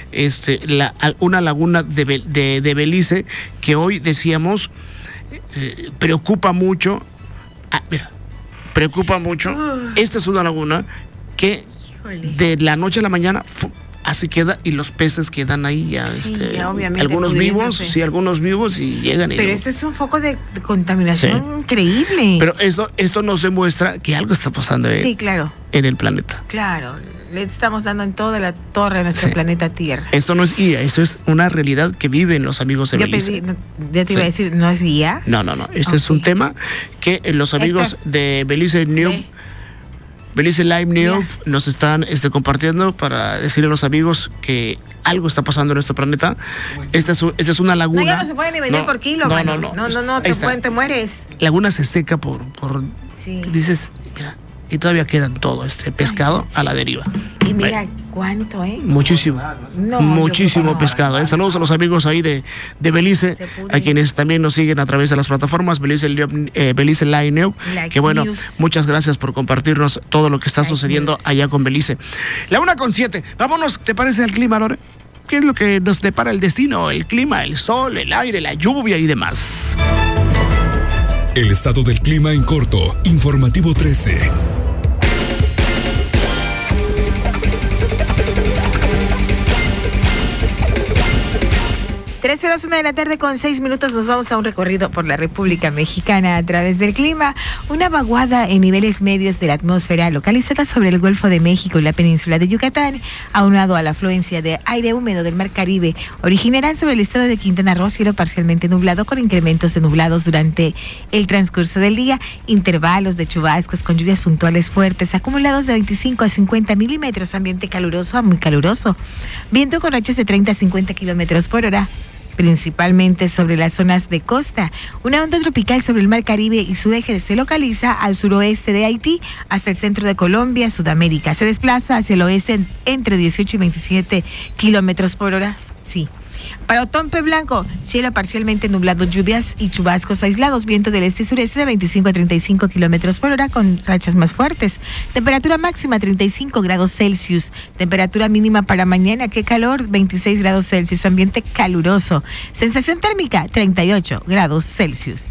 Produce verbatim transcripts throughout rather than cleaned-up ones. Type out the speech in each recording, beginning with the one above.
este, la, una laguna de, de, de Belice que hoy decíamos eh, preocupa mucho. Ah, mira, preocupa mucho. Esta es una laguna que de la noche a la mañana fu, así queda y los peces quedan ahí ya, sí, este, ya algunos vivos, sí, algunos vivos y llegan. Pero y este es un foco de, de contaminación sí. increíble. Pero esto, esto nos demuestra que algo está pasando en, sí, claro. en el planeta. Claro, le estamos dando en toda la torre de nuestro sí. planeta Tierra. Esto no es I A, esto es una realidad que viven los amigos de Yo Belice. Pedí, no, ya te iba sí. a decir, ¿no es I A? No, no, no, este okay. es un tema que los amigos Héctor. de Belice New... ¿Sí? Belice Live News yeah. nos están este, compartiendo para decirle a los amigos que algo está pasando en nuestro planeta. Esta es, esta es una laguna. No, ya no se puede ni vender no, por kilo, no, no, no, no, no, no, te, pueden, te mueres. Laguna se seca por, por sí. dices, mira, y todavía quedan todo este pescado a la deriva. Y mira bueno, cuánto, ¿eh? Muchísimo, no, muchísimo no. pescado. ¿eh? Saludos a los amigos ahí de, de Belice, a quienes también nos siguen a través de las plataformas Belice, eh, Belice Live News, like que bueno, news. muchas gracias por compartirnos todo lo que está like sucediendo news. allá con Belice. La una con siete, vámonos, ¿te parece al clima, Lore? ¿Qué es lo que nos depara el destino? El clima, el sol, el aire, la lluvia y demás. El estado del clima en corto, informativo trece. Tres horas, una de la tarde con seis minutos, nos vamos a un recorrido por la República Mexicana a través del clima. Una vaguada en niveles medios de la atmósfera localizada sobre el Golfo de México y la península de Yucatán, aunado a la afluencia de aire húmedo del Mar Caribe, originarán sobre el estado de Quintana Roo cielo parcialmente nublado con incrementos de nublados durante el transcurso del día, intervalos de chubascos con lluvias puntuales fuertes, acumulados de veinticinco a cincuenta milímetros, ambiente caluroso a muy caluroso, viento con rachas de treinta a cincuenta kilómetros por hora, principalmente sobre las zonas de costa. Una onda tropical sobre el Mar Caribe y su eje se localiza al suroeste de Haití hasta el centro de Colombia, Sudamérica. Se desplaza hacia el oeste entre dieciocho y veintisiete kilómetros por hora. Sí. Para Otompe Blanco, cielo parcialmente nublado, lluvias y chubascos aislados, viento del este y sureste de veinticinco a treinta y cinco kilómetros por hora con rachas más fuertes. Temperatura máxima treinta y cinco grados Celsius. Temperatura mínima para mañana, qué calor, veintiséis grados Celsius, ambiente caluroso. Sensación térmica, treinta y ocho grados Celsius.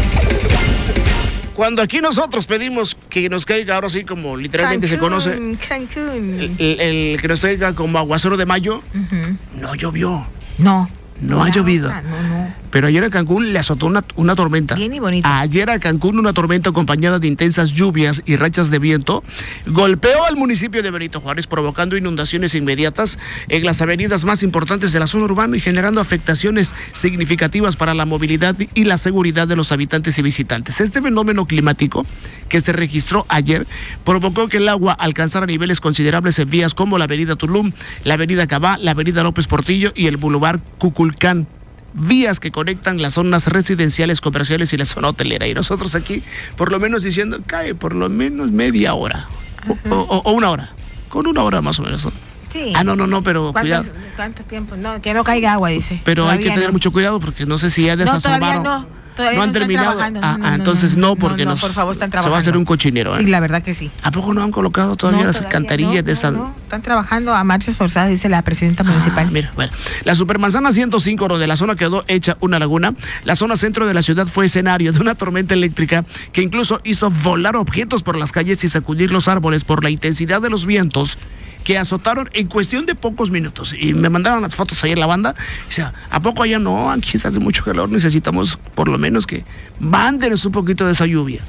Cuando aquí nosotros pedimos que nos caiga, ahora sí como literalmente Cancún, se conoce, Cancún. El, el, el que nos caiga como aguacero de mayo, uh-huh. no llovió. No. No ha llovido. No, no. Pero ayer a Cancún le azotó una, una tormenta. Bien y bonito. Ayer a Cancún una tormenta acompañada de intensas lluvias y rachas de viento golpeó al municipio de Benito Juárez, provocando inundaciones inmediatas en las avenidas más importantes de la zona urbana y generando afectaciones significativas para la movilidad y la seguridad de los habitantes y visitantes. Este fenómeno climático que se registró ayer provocó que el agua alcanzara niveles considerables en vías como la avenida Tulum, la avenida Cabá, la avenida López Portillo y el bulevar Cuculcán, vías que conectan las zonas residenciales, comerciales y la zona hotelera. Y nosotros aquí, por lo menos diciendo, cae por lo menos media hora o, o, o una hora, con una hora más o menos. Sí. Ah, no, no, no, pero cuidado. ¿Cuánto tiempo? No, que no caiga agua, dice. Pero todavía hay que tener no. mucho cuidado porque no sé si ya desasolvaron. No, todavía no. Todavía no han no terminado. Ah, no, ah, no, entonces no, porque no, no, nos, por favor, están se va a hacer un cochinero. ¿eh? Sí, la verdad que sí. ¿A poco no han colocado todavía no, las todavía alcantarillas no, de esas? No, no, están trabajando a marchas forzadas, dice la presidenta ah, municipal. Mira, bueno, la Supermanzana ciento cinco, donde la zona quedó hecha una laguna, la zona centro de la ciudad fue escenario de una tormenta eléctrica que incluso hizo volar objetos por las calles y sacudir los árboles por la intensidad de los vientos que azotaron en cuestión de pocos minutos. Y me mandaron las fotos ahí en la banda. O sea, ¿a poco allá no? Aquí se hace mucho calor, necesitamos por lo menos que mándenos un poquito de esa lluvia.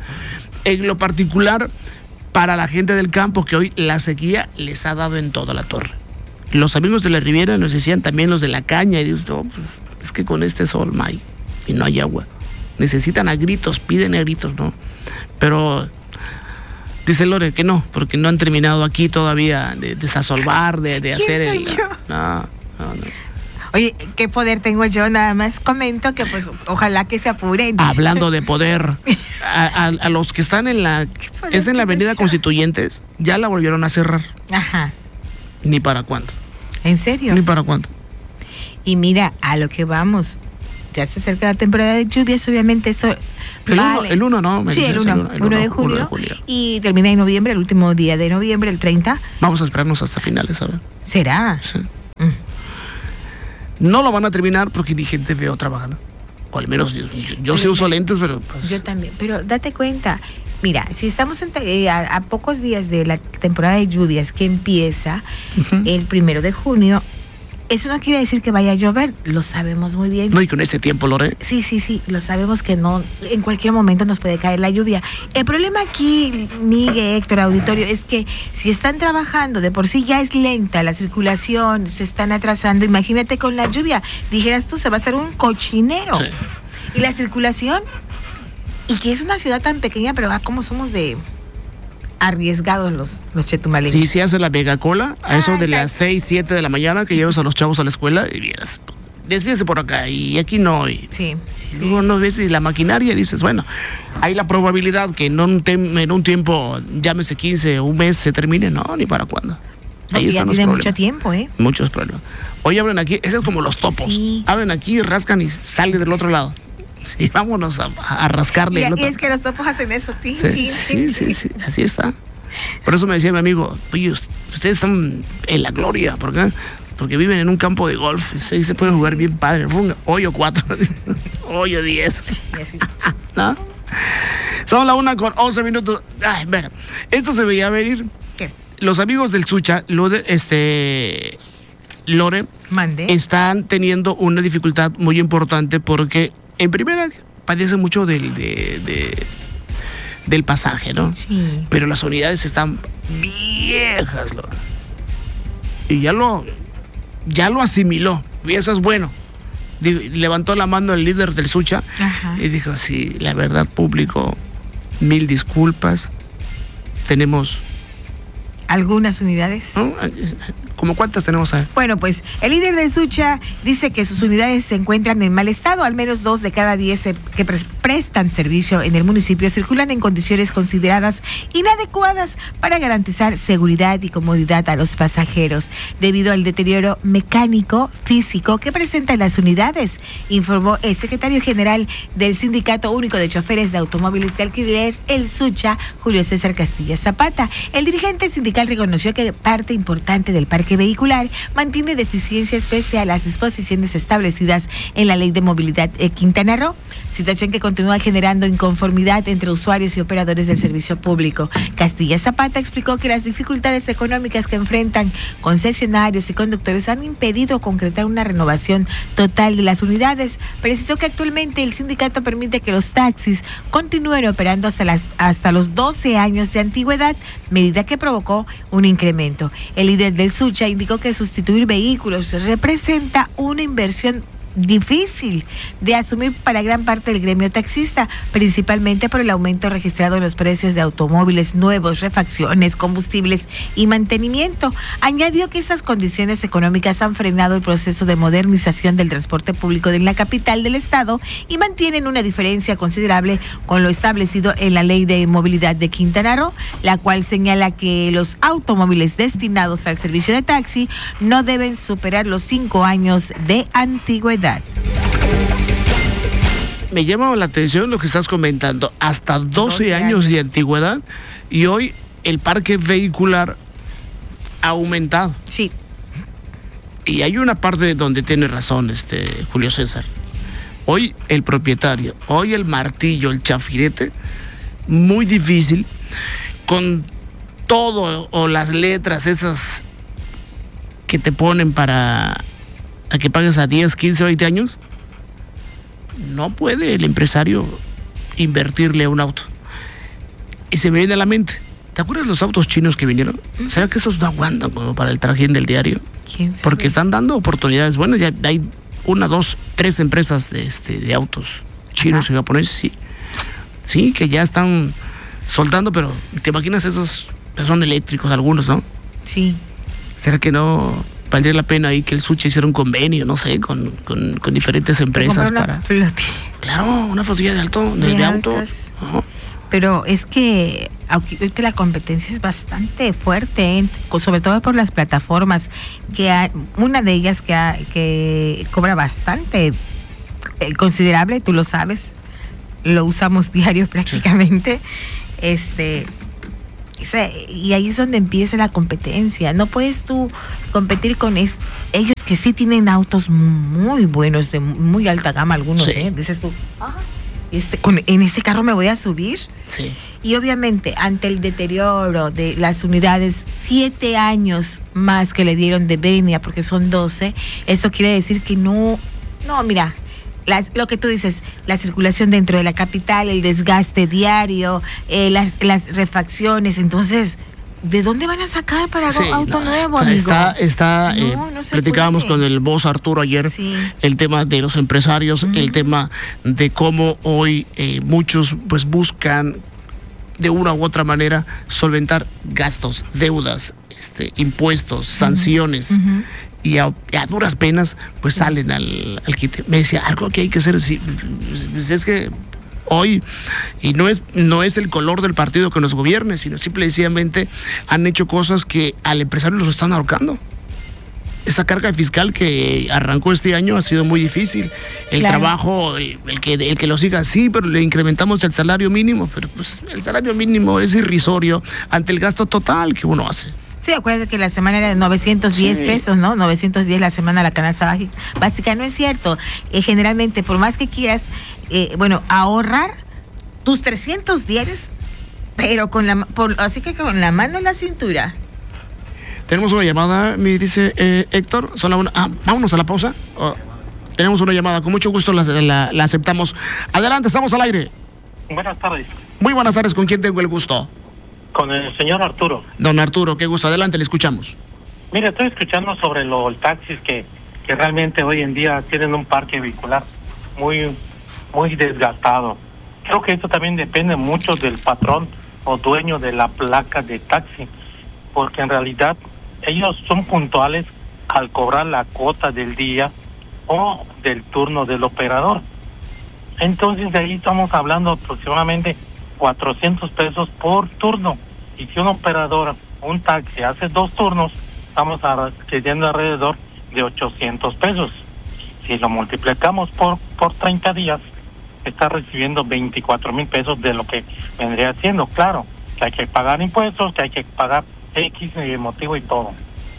En lo particular, para la gente del campo, que hoy la sequía les ha dado en toda la torre. Los amigos de la Riviera nos decían también los de la caña, y digo, no, pues, es que con este sol no hay, y no hay agua. Necesitan a gritos, piden a gritos, ¿no? Pero dice Lore que no, porque no han terminado aquí todavía de desasolvar, de, de hacer el... Yo? No, no, no. Oye, ¿qué poder tengo yo? Nada más comento que pues ojalá que se apuren. Hablando de poder, a, a, a los que están en la... Es en la avenida yo? Constituyentes, ya la volvieron a cerrar. Ajá. Ni para cuándo. ¿En serio? Ni para cuándo. Y mira, a lo que vamos, ya se acerca la temporada de lluvias, obviamente eso... El, vale. uno, el uno no, me sí, el uno, el uno, el uno, de julio, uno de julio. Y termina en noviembre, el último día de noviembre, el treinta. Vamos a esperarnos hasta finales, ¿sabes? ¿Será? Sí. Mm. No lo van a terminar porque ni gente veo trabajando. O al menos yo, yo, yo sí uso lentes, pero... Pues... Yo también, pero date cuenta, mira, si estamos en, eh, a, a pocos días de la temporada de lluvias que empieza uh-huh. el primero de junio, eso no quiere decir que vaya a llover, lo sabemos muy bien. No, y con este tiempo, Lore. Sí, sí, sí, lo sabemos que no, en cualquier momento nos puede caer la lluvia. El problema aquí, Miguel, Héctor, auditorio, es que si están trabajando, de por sí ya es lenta la circulación, se están atrasando, imagínate con la lluvia, dijeras tú, se va a hacer un cochinero. Sí. Y la circulación, y que es una ciudad tan pequeña, pero ah, como somos de... arriesgados los, los chetumaleños. Sí, sí hace la megacola a eso ah, de las seis, siete de la mañana que llevas a los chavos a la escuela y vieras, desvíese por acá y aquí no. Y, sí. y luego no ves la maquinaria y dices, bueno, hay la probabilidad que en un, tem, en un tiempo, llámese quince o un mes, se termine, no, ni para cuándo. Ahí no, están los problemas. Mucho tiempo, ¿eh? Muchos problemas. Hoy abren aquí, ese es como los topos. Sí. Abren aquí, rascan y salen del otro lado. Y vámonos a, a rascarle. Y, el otro. Y es que los topos hacen eso, tín, sí, tín, sí, tín. sí, sí, así está. Por eso me decía mi amigo, oye, ustedes están en la gloria, ¿por qué? Porque viven en un campo de golf, y se puede jugar bien padre, hoyo cuatro, hoyo diez. ¿No? Son la una con once minutos. Ay, mira, esto se veía venir. ¿Qué? Los amigos del Sucha, lo de, este, Lore, Mande. están teniendo una dificultad muy importante porque, en primera, padecen mucho del, de, de, del pasaje, ¿no? Sí. Pero las unidades están viejas, Lore. Y ya lo, ya lo asimiló, y eso es bueno. Digo, levantó la mano el líder del Sucha. Ajá. Y dijo, sí, la verdad, público, mil disculpas. Tenemos... ¿Algunas unidades? ¿No? ¿Cómo cuántas tenemos ahí? Bueno, pues el líder de Sucha dice que sus unidades se encuentran en mal estado. Al menos dos de cada diez que pre prestan servicio en el municipio circulan en condiciones consideradas inadecuadas para garantizar seguridad y comodidad a los pasajeros, debido al deterioro mecánico, físico que presentan las unidades, informó el secretario general del Sindicato Único de Choferes de Automóviles de Alquiler, el Sucha, Julio César Castilla Zapata. El dirigente sindical reconoció que parte importante del parque vehicular mantiene deficiencias pese a las disposiciones establecidas en la Ley de Movilidad de Quintana Roo, situación que continúa generando inconformidad entre usuarios y operadores del servicio público. Castilla Zapata explicó que las dificultades económicas que enfrentan concesionarios y conductores han impedido concretar una renovación total de las unidades. Precisó que actualmente el sindicato permite que los taxis continúen operando hasta, las, hasta los doce años de antigüedad, medida que provocó un incremento. El líder del Sucha indicó que sustituir vehículos representa una inversión difícil de asumir para gran parte del gremio taxista, principalmente por el aumento registrado en los precios de automóviles nuevos, refacciones, combustibles y mantenimiento. Añadió que estas condiciones económicas han frenado el proceso de modernización del transporte público en la capital del estado y mantienen una diferencia considerable con lo establecido en la Ley de Movilidad de Quintana Roo, la cual señala que los automóviles destinados al servicio de taxi no deben superar los cinco años de antigüedad. Me llama la atención lo que estás comentando, hasta doce años de antigüedad, y hoy el parque vehicular ha aumentado. Sí. Y hay una parte donde tiene razón este Julio César. Hoy el propietario, hoy el martillo, el chafirete, muy difícil, con todo o las letras esas que te ponen para a que pagues a diez, quince, veinte años, no puede el empresario invertirle a un auto. Y se me viene a la mente, ¿te acuerdas los autos chinos que vinieron? ¿Será que esos no aguantan como para el trajín del diario? ¿Quién sabe? Porque están dando oportunidades buenas, ya hay una, dos, tres empresas de, este, de autos chinos Ajá. y japoneses, sí. Sí, que ya están soltando, pero ¿te imaginas esos? Son eléctricos algunos, ¿no? Sí. ¿Será que no valdría la pena ahí que el Sucha hiciera un convenio, no sé, con, con, con diferentes empresas una para... flotilla. Claro, una flotilla de alto, de, de autos. Uh-huh. Pero es que, que la competencia es bastante fuerte, ¿eh? Sobre todo por las plataformas, que hay, una de ellas que, ha, que cobra bastante eh, considerable, tú lo sabes, lo usamos diario prácticamente, sí. este... Y ahí es donde empieza la competencia. No puedes tú competir con es, ellos que sí tienen autos muy buenos, de muy alta gama algunos, sí. ¿eh? Dices tú, ah, este, con, en este carro me voy a subir. Sí. Y obviamente, ante el deterioro de las unidades, siete años más que le dieron de venia, porque son doce, eso quiere decir que no, no, mira, Las, lo que tú dices, la circulación dentro de la capital, el desgaste diario, eh, las, las refacciones, entonces, ¿de dónde van a sacar para sí, auto no, nuevo, amigo? Está, está no, eh, no platicábamos puede. con el boss Arturo ayer, sí. el tema de los empresarios, uh-huh. el tema de cómo hoy eh, muchos pues buscan de una u otra manera solventar gastos, deudas, este, impuestos, sanciones. Uh-huh. Y a, a duras penas, pues salen al, al quite. Me decía, algo que hay que hacer, sí, pues es que hoy, y no es, no es el color del partido que nos gobierne, sino simple y sencillamente han hecho cosas que al empresario los están ahorcando. Esa carga fiscal que arrancó este año ha sido muy difícil. El claro. trabajo, el, el, que, el que lo siga, sí, pero le incrementamos el salario mínimo, pero pues el salario mínimo es irrisorio ante el gasto total que uno hace. Sí, acuérdate que la semana era de novecientos diez sí. pesos, ¿no? novecientos diez la semana la canasta básica. No es cierto. Eh, generalmente, por más que quieras, eh, bueno, ahorrar tus trescientos diarios, pero con la, por, así que con la mano en la cintura. Tenemos una llamada, me dice eh, Héctor. Son la una. Ah, vámonos a la pausa. Oh, tenemos una llamada, con mucho gusto la, la, la aceptamos. Adelante, estamos al aire. Buenas tardes. Muy buenas tardes, ¿con quién tengo el gusto? Con el señor Arturo. Don Arturo, qué gusto. Adelante, le escuchamos. Mire, estoy escuchando sobre los taxis que, que realmente hoy en día tienen un parque vehicular muy, muy desgastado. Creo que esto también depende mucho del patrón o dueño de la placa de taxi, porque en realidad ellos son puntuales al cobrar la cuota del día o del turno del operador. Entonces de ahí estamos hablando aproximadamente cuatrocientos pesos por turno. Y si un operador, un taxi, hace dos turnos, estamos adquiriendo alrededor de ochocientos pesos. Si lo multiplicamos por, por treinta días, está recibiendo veinticuatro mil pesos de lo que vendría siendo. Claro, que hay que pagar impuestos, que hay que pagar X eh, motivo y todo.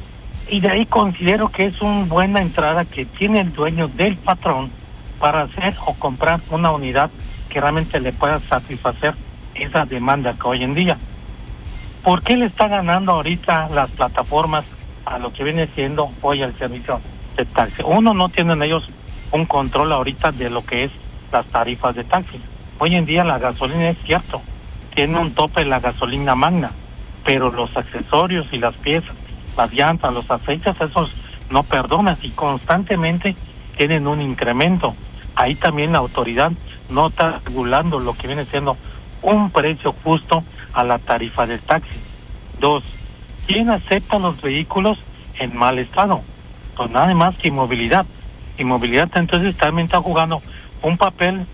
Y de ahí considero que es una buena entrada que tiene el dueño del patrón para hacer o comprar una unidad que realmente le pueda satisfacer esa demanda que hoy en día. ¿Por qué le está ganando ahorita las plataformas a lo que viene siendo hoy el servicio de taxi? Uno, no tienen ellos un control ahorita de lo que es las tarifas de taxi. Hoy en día la gasolina es cierto, tiene un tope la gasolina magna, pero los accesorios y las piezas, las llantas, los aceites, esos no perdonan y constantemente tienen un incremento. Ahí también la autoridad no está regulando lo que viene siendo un precio justo a la tarifa del taxi. Dos, ¿quién acepta los vehículos en mal estado? Pues nada más que inmovilidad. Inmovilidad entonces también está jugando un papel,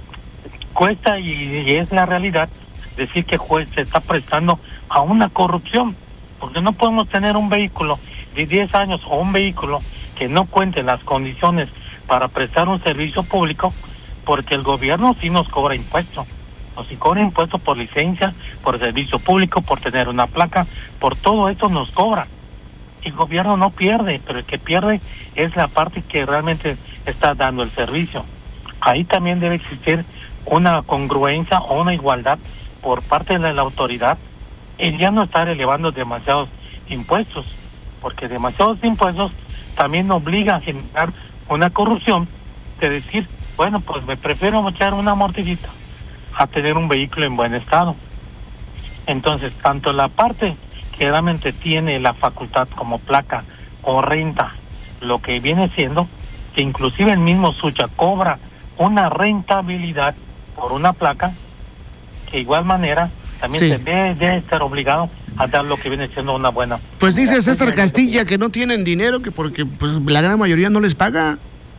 cuesta y, y es la realidad decir que juez se está prestando a una corrupción, porque no podemos tener un vehículo de diez años o un vehículo que no cuente las condiciones para prestar un servicio público, porque el gobierno sí nos cobra impuestos. O si cobra impuestos por licencia, por servicio público, por tener una placa, por todo esto nos cobra. El gobierno no pierde, pero el que pierde es la parte que realmente está dando el servicio. Ahí también debe existir una congruencia o una igualdad por parte de la autoridad y ya no estar elevando demasiados impuestos, porque demasiados impuestos también obligan a generar una corrupción de decir, bueno, pues me prefiero echar una amortiguita a tener un vehículo en buen estado. Entonces, tanto la parte que realmente tiene la facultad como placa o renta, lo que viene siendo, que inclusive el mismo Sucha cobra una rentabilidad por una placa, que de igual manera también sí. se debe, debe estar obligado a dar lo que viene siendo una buena. Pues dice César Castilla que no tienen dinero, que porque pues la gran mayoría no les paga,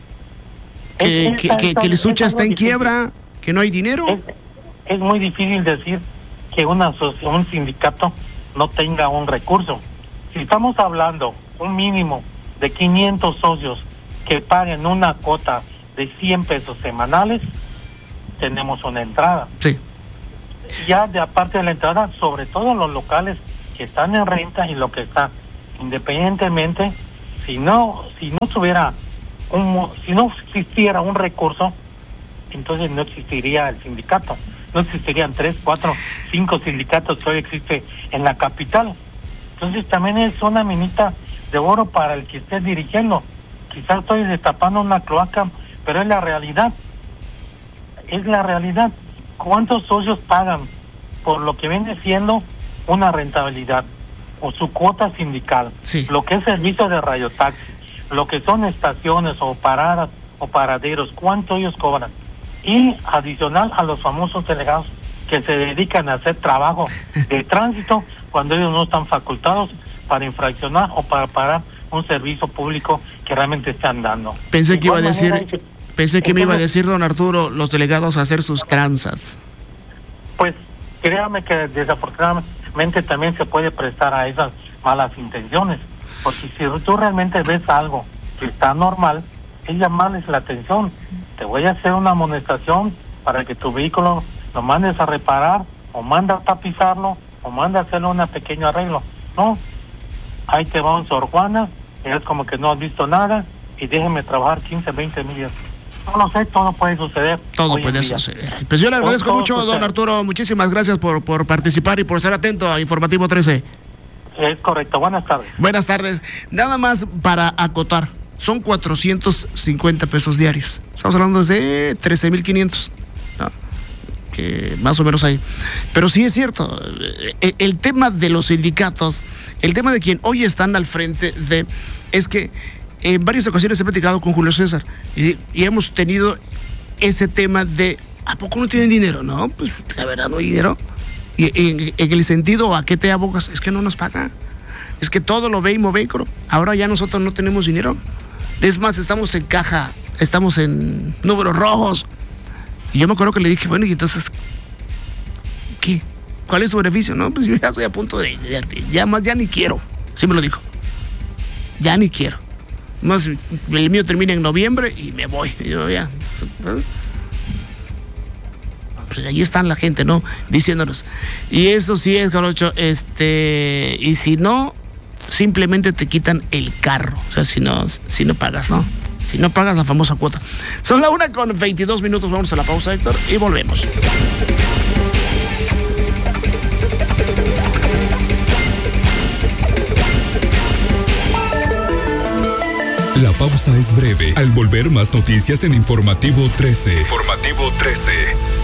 que, es, que, es, que, es, que el Sucha está en difícil. quiebra, que no hay dinero. Es, es muy difícil decir que una un sindicato no tenga un recurso. Si estamos hablando un mínimo de quinientos socios que paguen una cuota de cien pesos semanales, tenemos una entrada. Sí. ya de aparte de la entrada, sobre todo los locales que están en renta y lo que está, independientemente, si no, si no tuviera un, si no existiera un recurso, entonces no existiría el sindicato, no existirían tres, cuatro, cinco sindicatos que hoy existe en la capital. Entonces también es una minita de oro para el que esté dirigiendo. Quizás estoy destapando una cloaca, pero es la realidad. Es la realidad. ¿Cuántos socios pagan por lo que viene siendo una rentabilidad o su cuota sindical? Sí. Lo que es servicio de radiotaxi, lo que son estaciones o paradas o paraderos, ¿cuánto ellos cobran? Y adicional a los famosos delegados que se dedican a hacer trabajo de tránsito cuando ellos no están facultados para infraccionar o para parar un servicio público que realmente están dando. Pensé que iba a decir, manera, pensé que entonces, me iba a decir, don Arturo, los delegados a hacer sus tranzas. Pues créame que desafortunadamente también se puede prestar a esas malas intenciones, porque si tú realmente ves algo que está normal, es llamarles la atención. Te voy a hacer una amonestación para que tu vehículo lo mandes a reparar, o manda a tapizarlo, o manda a hacerle un pequeño arreglo. No, ahí te va un Sor Juana, es como que no has visto nada, y déjeme trabajar quince, veinte millas. No lo sé, todo puede suceder. Todo puede suceder. Pues yo le agradezco todo, mucho, todo don Arturo, muchísimas gracias por, por participar y por estar atento a Informativo trece. Es correcto, buenas tardes. Buenas tardes. Nada más para acotar, son cuatrocientos cincuenta pesos diarios. Estamos hablando de trece mil quinientos, ¿no? Que más o menos ahí. Pero sí es cierto, el, el tema de los sindicatos, el tema de quien hoy están al frente de, es que en varias ocasiones he platicado con Julio César y, y hemos tenido ese tema de, ¿a poco no tienen dinero? No, pues la verdad no hay dinero. Y en, en el sentido, ¿a qué te abogas? Es que no nos paga. Es que todo lo ve y movecro. Ahora ya nosotros no tenemos dinero. Es más, estamos en caja, estamos en números rojos. Y yo me acuerdo que le dije, bueno, y entonces, ¿qué? ¿Cuál es su beneficio? No, pues yo ya estoy a punto de, ya, ya más, ya ni quiero. Sí me lo dijo. Ya ni quiero. Más, el mío termina en noviembre y me voy. Y yo ya. Pues ahí están la gente, ¿no? Diciéndonos. Y eso sí es, Jarocho, este, y si no, simplemente te quitan el carro. O sea, si no, si no pagas, ¿no? Si no pagas la famosa cuota. Son la una con veintidós minutos, vamos a la pausa, Héctor, y volvemos. La pausa es breve. Al volver, más noticias en Informativo trece. Informativo trece.